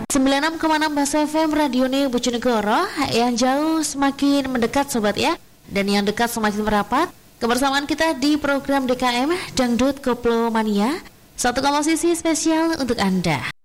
96,6 Bahasa FM Radio Bojonegoro. Yang jauh semakin mendekat sobat ya, dan yang dekat semakin merapat. Kebersamaan kita di program DKM Dangdut Koplo Mania, satu komposisi spesial untuk Anda.